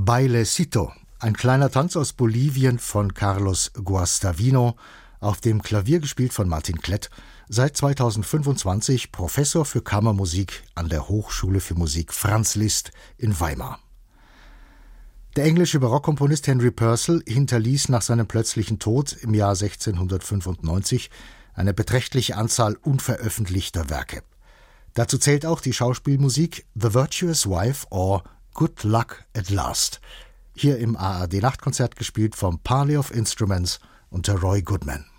Bailecito, ein kleiner Tanz aus Bolivien von Carlos Guastavino, auf dem Klavier gespielt von Martin Klett, seit 2025 Professor für Kammermusik an der Hochschule für Musik Franz Liszt in Weimar. Der englische Barockkomponist Henry Purcell hinterließ nach seinem plötzlichen Tod im Jahr 1695 eine beträchtliche Anzahl unveröffentlichter Werke. Dazu zählt auch die Schauspielmusik The Virtuous Wife or Good Luck at Last, hier im ARD-Nachtkonzert gespielt vom Parley of Instruments unter Roy Goodman.